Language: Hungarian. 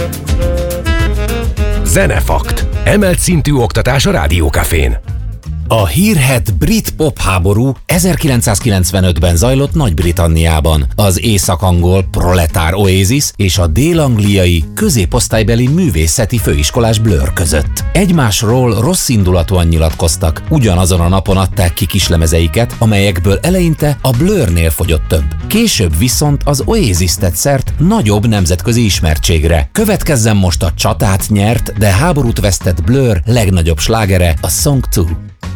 Zenefakt. Emelt szintű oktatás a Rádiókafén. A hírhedt brit popháború 1995-ben zajlott Nagy-Britanniában, az észak-angol proletár Oasis és a dél-angliai középosztálybeli művészeti főiskolás Blur között. Egymásról rosszindulatúan nyilatkoztak, ugyanazon a napon adták ki kislemezeiket, amelyekből eleinte a Blurnél fogyott több. Később viszont az Oasis tett szert nagyobb nemzetközi ismertségre. Következzen most a csatát nyert, de háborút vesztett Blur legnagyobb slágere, a Song 2.